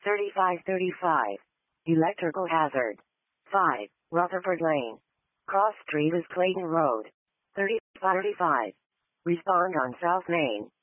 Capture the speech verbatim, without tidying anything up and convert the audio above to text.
thirty-five thirty-five. Electrical hazard. five. Rutherford Lane. Cross Street is Clayton Road. thirty-five thirty-five. Respond on South Main.